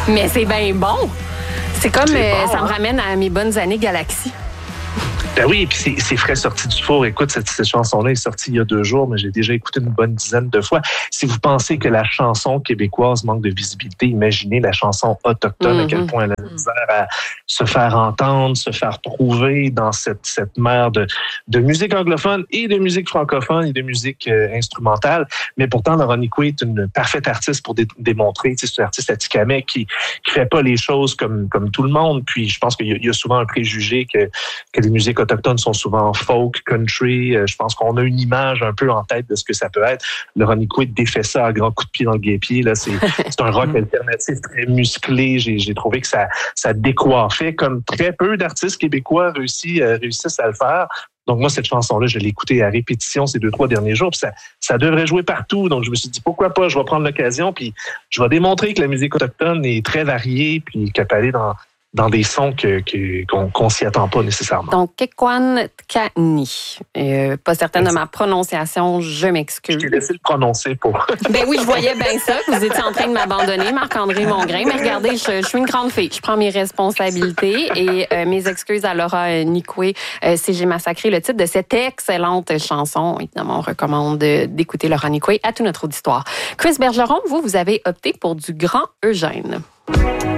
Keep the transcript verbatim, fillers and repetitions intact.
Mais c'est bien bon. C'est comme, C'est euh, bon, ça hein? me ramène à mes bonnes années Galaxy. Ben oui, puis c'est, c'est frais sorti du four. Écoute, cette, cette chanson-là est sortie il y a deux jours, mais j'ai déjà écouté une bonne dizaine de fois. Si vous pensez que la chanson québécoise manque de visibilité, imaginez la chanson autochtone, mm-hmm. à quel point elle a la misère à se faire entendre, se faire trouver dans cette, cette mer de, de musique anglophone et de musique francophone et de musique euh, instrumentale. Mais pourtant, Laurent Nicoué est une parfaite artiste pour dé- démontrer. C'est une artiste atikamekw qui qui fait pas les choses comme, comme tout le monde. Puis je pense qu'il y a, il y a souvent un préjugé que, que les musiques autochtones sont souvent folk, country. Je pense qu'on a une image un peu en tête de ce que ça peut être. Laurent Nicoué défait ça à grands coups de pied dans le guêpier. Là, c'est, c'est un rock alternatif très musclé. J'ai, j'ai trouvé que ça, ça décoiffait comme très peu d'artistes québécois réussissent, euh, réussissent à le faire. Donc moi, cette chanson-là, je l'ai écoutée à répétition ces deux, trois derniers jours. Puis ça, ça devrait jouer partout. Donc je me suis dit, pourquoi pas, je vais prendre l'occasion. Puis je vais démontrer que la musique autochtone est très variée puis qu'elle peut aller dans... dans des sons que, que, qu'on, qu'on s'y attend pas nécessairement. Donc, Kekwan Kani. Euh, pas certaine de ma prononciation, je m'excuse. Je t'ai laissé le prononcer pour... Ben oui, je voyais bien ça, que vous étiez en train de m'abandonner, Marc-André Mongrain. Mais regardez, je, je suis une grande fille. Je prends mes responsabilités et euh, mes excuses à Laura Nicoué euh, si j'ai massacré le titre de cette excellente chanson. Évidemment, on recommande d'écouter Laura Nicoué à tout notre auditoire. Chris Bergeron, vous, vous avez opté pour du Grand Eugène.